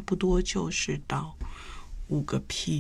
不多就是到5个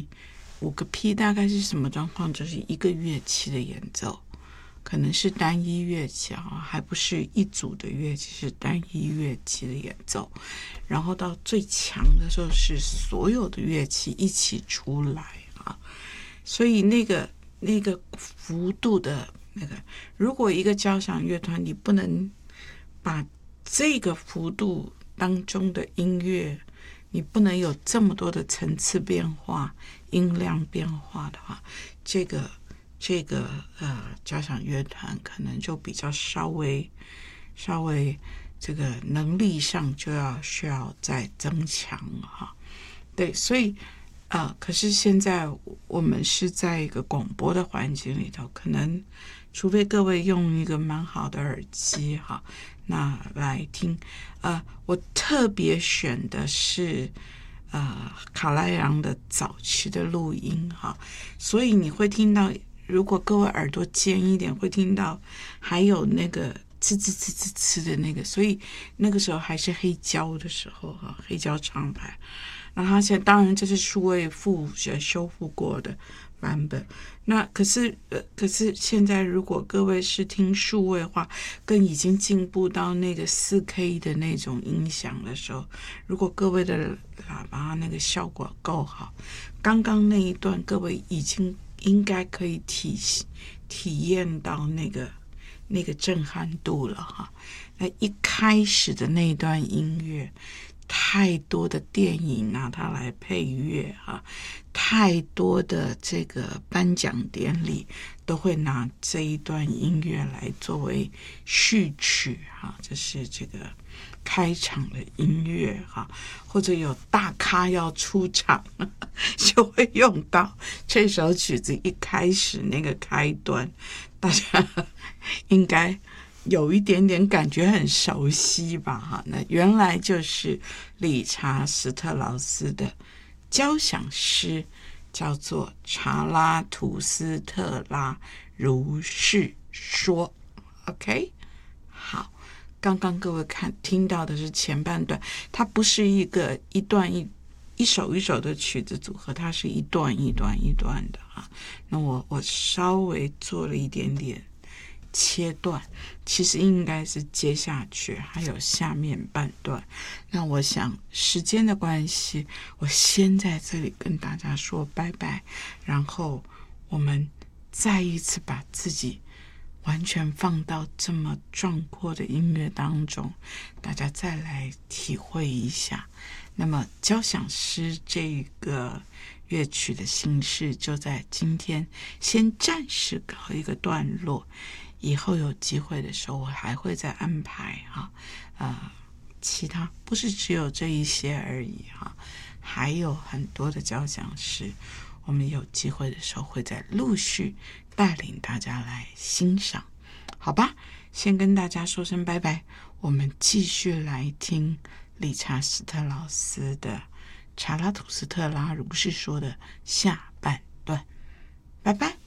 P，5个 P 大概是什么状况？就是一个乐器的演奏，可能是单一乐器还不是一组的乐器，是单一乐器的演奏。然后到最强的时候是所有的乐器一起出来所以那个幅度的如果一个交响乐团你不能把这个幅度当中的音乐，你不能有这么多的层次变化、音量变化的话，这个交响乐团可能就比较稍微这个能力上就需要再增强对，所以可是现在我们是在一个广播的环境里头，可能除非各位用一个蛮好的耳机那来听我特别选的是卡拉扬的早期的录音所以你会听到，如果各位耳朵尖一点，会听到还有那个呲呲呲呲呲的那个，所以那个时候还是黑胶的时候黑胶唱牌。那它现在当然这是数位修复过的版本。那可是现在如果各位是听数位化，更已经进步到那个 4K 的那种音响的时候，如果各位的喇叭那个效果够好，刚刚那一段各位已经应该可以体验到那个震撼度了那一开始的那一段音乐，太多的电影它来配乐太多的这个颁奖典礼都会拿这一段音乐来作为序曲这是这个开场的音乐或者有大咖要出场就会用到这首曲子一开始那个开端，大家应该有一点点感觉很熟悉吧那原来就是理查斯特劳斯的交响诗，叫做《查拉图斯特拉如是说》。 OK， 好，刚刚各位听到的是前半段，它不是一首一首的曲子组合，它是一段一段一段的那我稍微做了一点点切断，其实应该是接下去还有下面半段。那我想时间的关系，我先在这里跟大家说拜拜，然后我们再一次把自己完全放到这么壮阔的音乐当中，大家再来体会一下。那么交响诗这个乐曲的形式就在今天先暂时告一个段落，以后有机会的时候我还会再安排其他不是只有这一些而已还有很多的交响诗，我们有机会的时候会再陆续带领大家来欣赏，好吧？先跟大家说声拜拜，我们继续来听理查斯特劳斯的查拉图斯特拉如是说的下半段，拜拜。